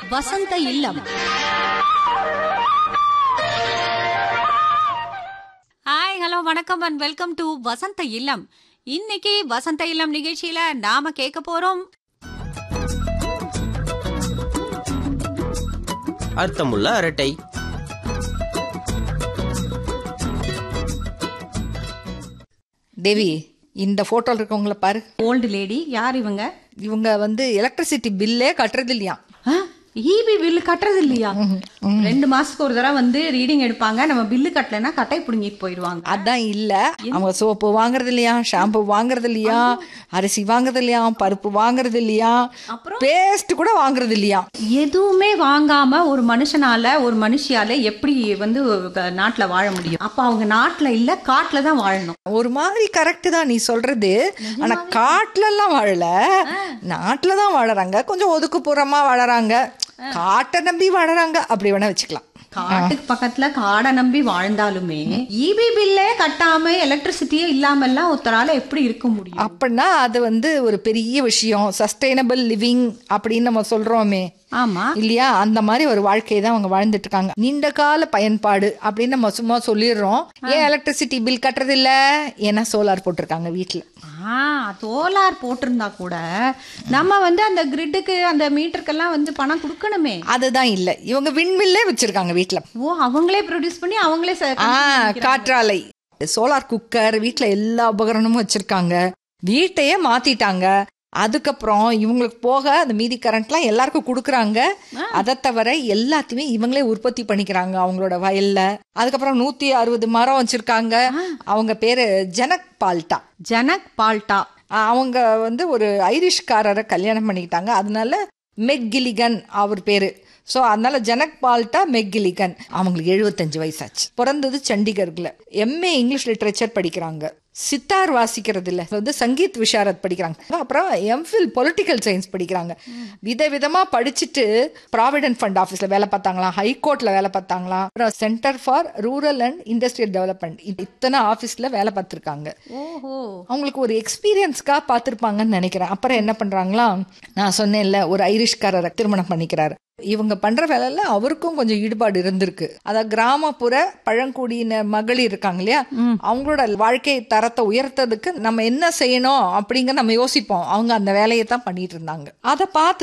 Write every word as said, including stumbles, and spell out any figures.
வசந்த இல்லம். Hi, hello, வணக்கம் and welcome to வசந்த இல்லம். இன்னைக்கு வசந்த இல்லம் நிகழ்ச்சியில நாம கேட்க போறோம் அர்த்தமுள்ள அரட்டை. தேவி, இந்த போட்டோல இருக்கவங்கள பாரு. Old lady. யார் இவங்க? இவங்க வந்து எலக்ட்ரிசிட்டி பில்லே கட்டுறது இல்லையா? ஈபி பில்லு கட்டுறது இல்லையா? ரெண்டு மாசத்துக்கு ஒரு தடவை வந்து ரீடிங் எடுப்பாங்க. நம்ம பில்லு கட்டலைன்னா கட்டை புடுங்கிட்டு போயிடுவாங்க. அதான் இல்ல, அவங்க சோப்பு வாங்குறது இல்லையா, ஷாம்பு வாங்குறது இல்லையா, அரிசி வாங்குறது இல்லையா, பருப்பு வாங்குறது இல்லையா, பேஸ்ட் கூட வாங்குறது இல்லையா. எதுவுமே வாங்காம ஒரு மனுஷனால ஒரு மனுஷியால எப்படி வந்து நாட்டுல வாழ முடியும்? அப்ப அவங்க நாட்டுல இல்ல, காட்டுல தான் வாழணும். ஒரு மாதிரி கரெக்ட் தான் நீ சொல்றது. ஆனா காட்டுல எல்லாம் வாழல, நாட்டுலதான் வாழறாங்க. கொஞ்சம் ஒதுக்குப்புறமா வாழறாங்க, காட்டை நம்பி வாழறாங்க. அப்படி வேணா வச்சுக்கலாம். காட்டுக்கு பக்கத்துல காடை நம்பி வாழ்ந்தாலுமே ஈபி பில்லே கட்டாம எலக்ட்ரிசிட்டியே இல்லாம எல்லாம் ஒருத்தரால எப்படி இருக்க முடியும்? அப்படின்னா அது வந்து ஒரு பெரிய விஷயம். சஸ்டைனபிள் லிவிங் அப்படின்னு நம்ம சொல்றோமே, ஆமா இல்லையா? அந்த மாதிரி ஒரு வாழ்க்கையை தான் அவங்க வாழ்ந்துட்டு இருக்காங்க. நீண்ட கால பயன்பாடு அப்படின்னு நம்ம சும்மா சொல்லிடுறோம். ஏன் எலக்ட்ரிசிட்டி பில் கட்டுறது இல்ல? ஏன்னா சோலார் போட்டிருக்காங்க வீட்டுல. சோலார் போட்டிருந்தா கூட நம்ம வந்து அந்த கிரிட்டுக்கு அந்த மீட்டருக்கெல்லாம் வந்து பணம் கொடுக்கணுமே. அதுதான் இல்ல, இவங்க விண்மில்லே வச்சிருக்காங்க வீட்டுல. ஓ, அவங்களே ப்ரொடியூஸ் பண்ணி அவங்களே காற்றாலை, சோலார் குக்கர், வீட்டுல எல்லா உபகரணமும் வச்சிருக்காங்க. வீட்டையே மாத்திட்டாங்க. அதுக்கப்புறம் இவங்களுக்கு போக அந்த மீதி கரண்ட்லாம் எல்லாருக்கும் கொடுக்குறாங்க. அதை தவிர எல்லாத்தையுமே இவங்களே உற்பத்தி பண்ணிக்கிறாங்க அவங்களோட வயல்ல. அதுக்கப்புறம் நூத்தி அறுபது மரம் வச்சிருக்காங்க. அவங்க பேரு ஜனக் பால்டா. ஜனக் பால்டா அவங்க வந்து ஒரு ஐரிஷ்காரரை கல்யாணம் பண்ணிக்கிட்டாங்க. அதனால மெக்கிலிகன் அவர் பேரு. ஸோ அதனால ஜனக் பால்டா மெக்கிலிகன். அவங்களுக்கு எழுபத்தஞ்சு வயசாச்சு. பிறந்தது சண்டிகர்ல. எம்ஏ இங்கிலீஷ் லிட்ரேச்சர் படிக்கிறாங்க. சித்தார் வாசிக்கிறது இல்ல, வந்து சங்கீத் விஷாரத் படிக்கிறாங்க. அப்புறம் எம்ஃபில் பொலிட்டிக்கல் சயின்ஸ் படிக்கிறாங்க. விதவிதமா படிச்சுட்டு ப்ராவிடென்ட் ஃபண்ட் ஆஃபீஸ்ல வேலை பார்த்தாங்களாம், ஹைகோர்ட்ல வேலை பார்த்தாங்களாம், அப்புறம் centre for rural and industrial development, இத்தனை ஆஃபீஸ்ல வேலை பார்த்துருக்காங்க. அவங்களுக்கு ஒரு எக்ஸ்பீரியன்ஸ்க்காக பார்த்துருப்பாங்கன்னு நினைக்கிறேன். அப்புறம் என்ன பண்றாங்களா, நான் சொன்னேன்ல, ஒரு ஐரிஷ்காரரை திருமணம் பண்ணிக்கிறாரு. இவங்க பண்ற வேலையில அவருக்கும் கொஞ்சம் ஈடுபாடு இருந்திருக்கு. அதாவது கிராமப்புற பழங்குடியின மகளிர் இருக்காங்க இல்லையா, அவங்களோட வாழ்க்கை தரத்தை உயர்த்ததுக்கு நம்ம என்ன செய்யணும் அப்படிங்க நம்ம யோசிப்போம். அவங்க அந்த வேலையை தான் பண்ணிட்டு இருந்தாங்க. அதை பார்த்து